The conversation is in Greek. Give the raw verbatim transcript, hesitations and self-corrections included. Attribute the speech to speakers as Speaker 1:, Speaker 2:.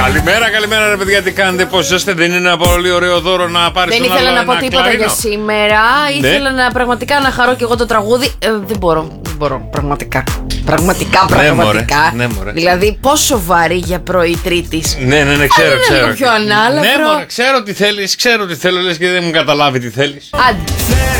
Speaker 1: Καλημέρα, καλημέρα ρε παιδιά, τι κάνετε, πώς είστε? Δεν είναι ένα πολύ ωραίο δώρο να πάρεις?
Speaker 2: Δεν ήθελα να πω τίποτα κλαρίνο για σήμερα. Ναι. Ήθελα να πραγματικά να χαρώ και εγώ το τραγούδι. ε, Δεν μπορώ, δεν μπορώ, πραγματικά. Πραγματικά, πραγματικά.
Speaker 1: Ναι, μωρέ, ναι,
Speaker 2: δηλαδή, πόσο βαρύ για πρωί Τρίτης.
Speaker 1: Ναι, ναι, ναι, ξέρω,
Speaker 2: είναι
Speaker 1: ξέρω.
Speaker 2: Λίγο πιο ανάλαφρο.
Speaker 1: Ναι, μωρέ, ξέρω τι θέλεις, ξέρω τι θέλω, λες και δεν μου καταλάβει τι θέλεις.
Speaker 2: Άντε.